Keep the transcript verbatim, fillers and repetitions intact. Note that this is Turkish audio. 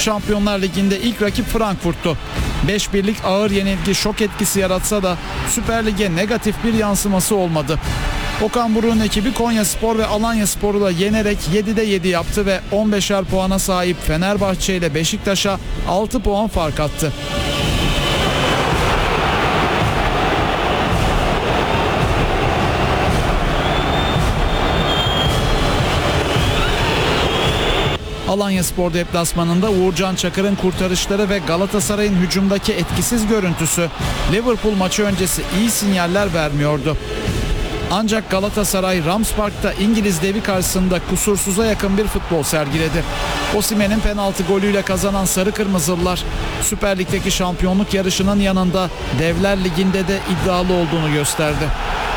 Şampiyonlar Ligi'nde ilk rakip Frankfurt'tu. beş birlik ağır yenilgi şok etkisi yaratsa da Süper Lig'e negatif bir yansıması olmadı. Okan Buruk'un ekibi Konyaspor ve Alanyaspor'u da yenerek yedide yedi yaptı ve on beşer puana sahip Fenerbahçe ile Beşiktaş'a altı puan fark attı. Alanyaspor deplasmanında Uğurcan Çakır'ın kurtarışları ve Galatasaray'ın hücumdaki etkisiz görüntüsü Liverpool maçı öncesi iyi sinyaller vermiyordu. Ancak Galatasaray Rams Park'ta İngiliz devi karşısında kusursuza yakın bir futbol sergiledi. Osimhen'in penaltı golüyle kazanan Sarı Kırmızılılar Süper Lig'deki şampiyonluk yarışının yanında Devler Ligi'nde de iddialı olduğunu gösterdi.